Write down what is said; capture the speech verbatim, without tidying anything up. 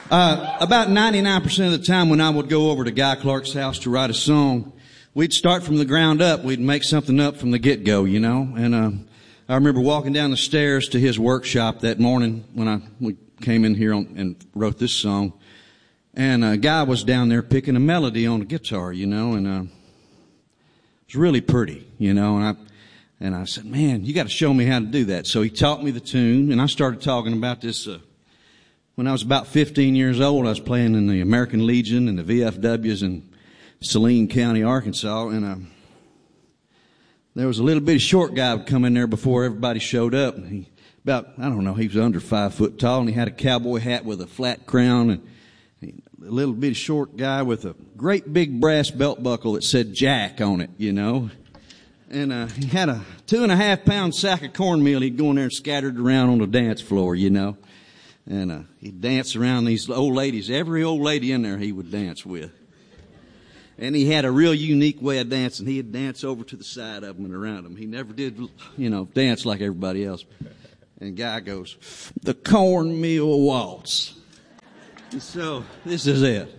Uh, about ninety-nine percent of the time when I would go over to Guy Clark's house to write a song, we'd start from the ground up. We'd make something up from the get-go, you know. And uh, I remember walking down the stairs to his workshop that morning when I we came in here on, and wrote this song. And a guy was down there picking a melody on a guitar, you know, and uh, it was really pretty, you know. And I and I said, man, you got to show me how to do that. So he taught me the tune, and I started talking about this. Uh, when I was about fifteen years old, I was playing in the American Legion and the V F Ws in Saline County, Arkansas, and uh, there was a little bitty short guy would come in there before everybody showed up. And he about I don't know, he was under five foot tall, and he had a cowboy hat with a flat crown, and a little bitty short guy with a great big brass belt buckle that said Jack on it, you know. And uh, he had a two and a half pound sack of cornmeal. He'd go in there and scatter it around on the dance floor, you know. And uh, he'd dance around these old ladies. Every old lady in there he would dance with. And he had a real unique way of dancing. He'd dance over to the side of them and around them. He never did, you know, dance like everybody else. And Guy goes, the cornmeal waltz. And so this is it.